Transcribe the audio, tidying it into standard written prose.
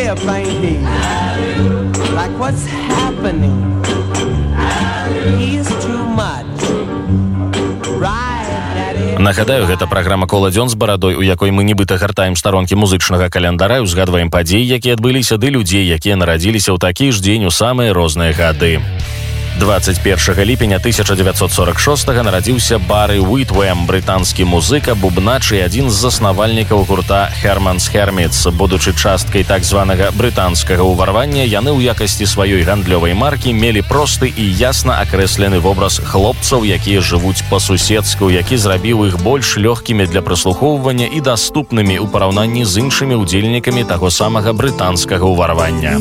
way of thinking. Like what's happening? He's too much. Нагадаю, гэта праграма «Кола-дзён» з барадой, у якой мы нібыта гартаем старонкі музычнага календара, узгадваем падзеі, якія адбыліся, ды людзей, якія нарадзіліся ў такі ж дзень у самыя розныя гады. 21 ліпеня 1946 нарадзіўся Бары Уітвэм, брытанскі музыка, бубнач і адзін з заснавальнікаў гурта Herman's Hermits. Будучы часткай так званага брытанскага ўварвання, яны ў якасці сваёй гандлёвай маркі мелі просты і ясна акрэслены вобраз хлопцаў, якія жывуць па-суседску, які зрабіў іх больш лёгкімі для праслухоўвання і даступнымі ў параўнанні з іншымі ўдзельнікамі таго самага брытанскага ўварвання.